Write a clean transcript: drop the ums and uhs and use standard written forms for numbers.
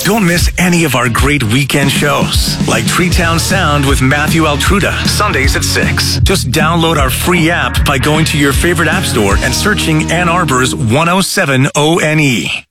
Don't miss any of our great weekend shows, like Treetown Sound with Matthew Altruda, Sundays at 6. Just download our free app by going to your favorite app store and searching Ann Arbor's 107 ONE.